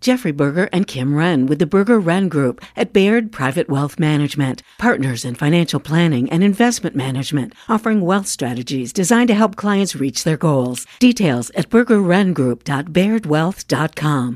Jeffrey Berger and Kim Wren with the Berger Wren Group at Baird Private Wealth Management, partners in financial planning and investment management, offering wealth strategies designed to help clients reach their goals. Details at bergerwrengroup.bairdwealth.com.